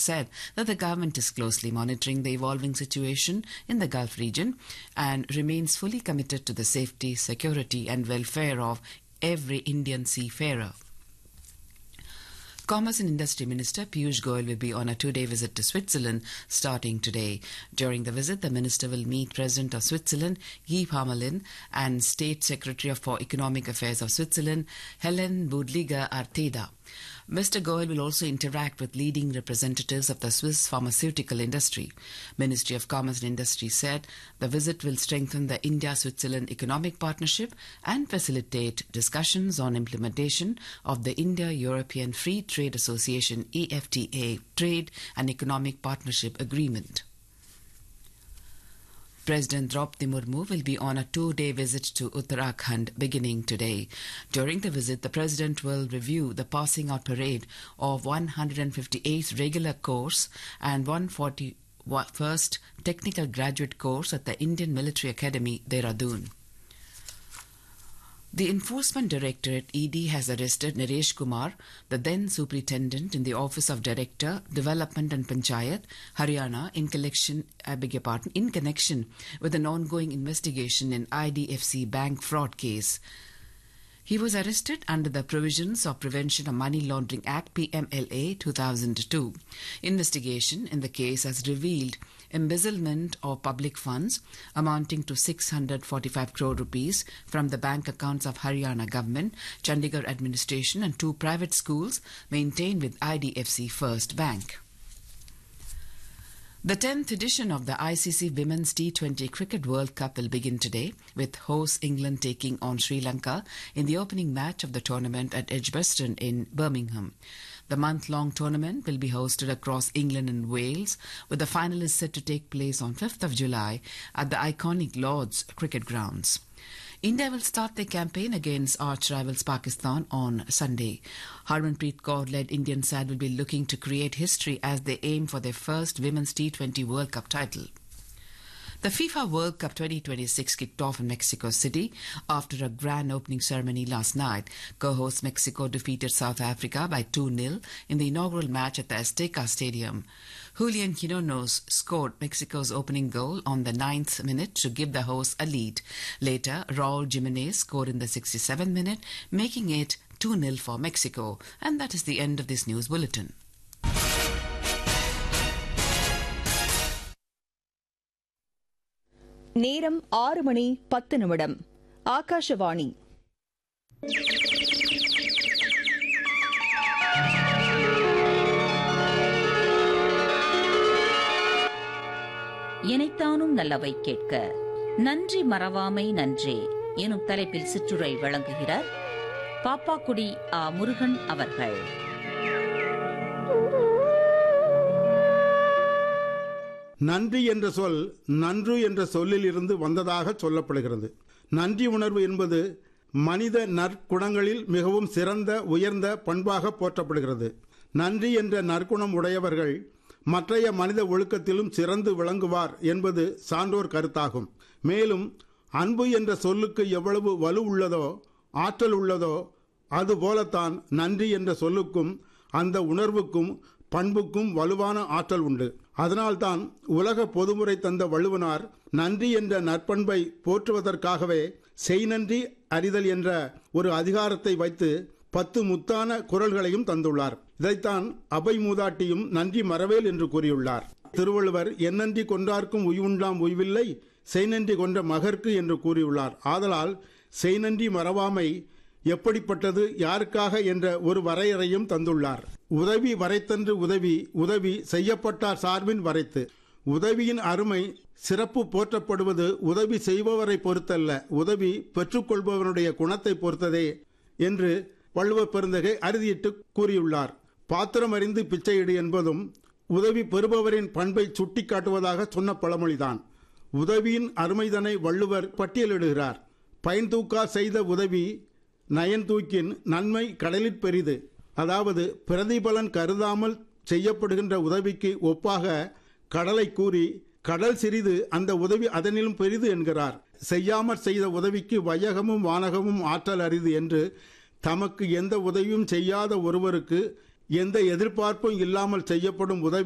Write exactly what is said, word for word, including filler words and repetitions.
said that the government is closely monitoring the evolving situation in the Gulf region and remains fully committed to the safety, security and welfare of every Indian seafarer. Commerce and Industry Minister Piyush Goyal will be on a two-day visit to Switzerland starting today. During the visit, the minister will meet President of Switzerland, Guy Parmelin, and State Secretary for Economic Affairs of Switzerland, Helen Budliger-Arteda. Mister Goyal will also interact with leading representatives of the Swiss pharmaceutical industry. Ministry of Commerce and Industry said the visit will strengthen the India-Switzerland economic partnership and facilitate discussions on implementation of the India-European Free Trade Association E F T A Trade and Economic Partnership Agreement. President Draupadi Murmu will be on a two-day visit to Uttarakhand beginning today. During the visit, the President will review the passing out parade of one hundred fifty-eighth regular course and one hundred forty-first technical graduate course at the Indian Military Academy, Dehradun. The Enforcement Directorate E D has arrested Naresh Kumar, the then Superintendent in the Office of Director, Development and Panchayat, Haryana, in collection, I beg your pardon, in connection with an ongoing investigation in I D F C Bank fraud case. He was arrested under the provisions of Prevention of Money Laundering Act P M L A two thousand two. Investigation in the case has revealed embezzlement of public funds amounting to six hundred forty-five crore rupees from the bank accounts of Haryana government, Chandigarh administration and two private schools maintained with I D F C First Bank. The tenth edition of the I C C Women's T twenty Cricket World Cup will begin today, with host England taking on Sri Lanka in the opening match of the tournament at Edgbaston in Birmingham. The month-long tournament will be hosted across England and Wales, with the finalists set to take place on fifth of July at the iconic Lord's Cricket Grounds. India will start their campaign against arch rivals Pakistan on Sunday. Harmanpreet Kaur-led Indian side will be looking to create history as they aim for their first Women's T twenty World Cup title. The FIFA World Cup twenty twenty-six kicked off in Mexico City after a grand opening ceremony last night. Co-host Mexico defeated South Africa by two nil in the inaugural match at the Azteca Stadium. Julian Quinones scored Mexico's opening goal on the ninth minute to give the hosts a lead. Later, Raul Jimenez scored in the sixty-seventh minute, making it two nil for Mexico. And that is the end of this news bulletin. நேரம் ஆறு மணி பத்து நிமிடம். ஆகாஷவாணி. இனைத்தானும் நல்லவை கேட்க நன்றி மறவாமை நன்றே எனும் தலைப்பில் சிற்றுரை வழங்குகிறார் பாப்பாக்குடி ஆ முருகன் அவர்கள். நன்றி என்ற சொல் நன்று என்ற சொல்லில் இருந்து வந்ததாக சொல்லப்படுகிறது. நன்றி உணர்வு என்பது மனித நற்குணங்களில் மிகவும் சிறந்த உயர்ந்த பண்பாக போற்றப்படுகிறது. நன்றி என்ற நற்குணம் உடையவர்கள் மற்றைய மனித ஒழுக்கத்திலும் சிறந்து விளங்குவார் என்பது சான்றோர் கருத்தாகும். மேலும் அன்பு என்ற சொல்லுக்கு எவ்வளவு வலு உள்ளதோ ஆற்றல் உள்ளதோ அதுபோலத்தான் நன்றி என்ற சொல்லுக்கும் அந்த உணர்வுக்கும் பண்புக்கும் வலுவான ஆற்றல் உண்டு. அதனால்தான் உலக பொதுமுறை தந்த வள்ளுவனார் நன்றி என்ற நற்பண்பை போற்றுவதற்காகவே செய் நன்றி அறிதல் என்ற ஒரு அதிகாரத்தை வைத்து பத்து முத்தான குறள்களையும் தந்துள்ளார். இதைத்தான் அபை மூதாட்டியும் நன்றி மறவேல் என்று கூறியுள்ளார். திருவள்ளுவர் என்னன்றி கொன்றார்க்கும் உய்வுண்டாம் உய்வில்லை செய் நன்றி கொன்ற மகற்கு என்று கூறியுள்ளார். ஆதலால் செய் நன்றி மறவாமை எப்படிப்பட்டது யாருக்காக என்ற ஒரு வரையறையும் தந்துள்ளார். உதவி வரைத்தன்று உதவி உதவி செய்யப்பட்டார் சார்பின் வரைத்து. உதவியின் அருமை சிறப்பு போற்றப்படுவது உதவி செய்பவரை பொறுத்தல்ல, உதவி பெற்றுக்கொள்பவனுடைய குணத்தை பொறுத்ததே என்று வள்ளுவர் பெருந்தகை அறுதியிட்டு கூறியுள்ளார். பாத்திரம் அறிந்து பிச்சையிடு என்பதும் உதவி பெறுபவரின் பண்பை சுட்டிக்காட்டுவதாக சொன்ன பழமொழிதான். உதவியின் அருமைதனை வள்ளுவர் பட்டியலிடுகிறார். பயன் தூக்கா செய்த உதவி நயன் தூக்கின் நன்மை கடலிற் பெரிது. அதாவது பிரதிபலன் கருதாமல் செய்யப்படுகின்ற உதவிக்கு ஒப்பாக கடலை கூறி கடல் சிறிது அந்த உதவி அதனிலும் பெரிது என்கிறார். செய்யாமற் செய்த உதவிக்கு வையகமும் வானகமும் ஆற்றல் அரிது என்று தமக்கு எந்த உதவியும் செய்யாத ஒருவருக்கு எந்த எதிர்பார்ப்பும் இல்லாமல் செய்யப்படும் உதவி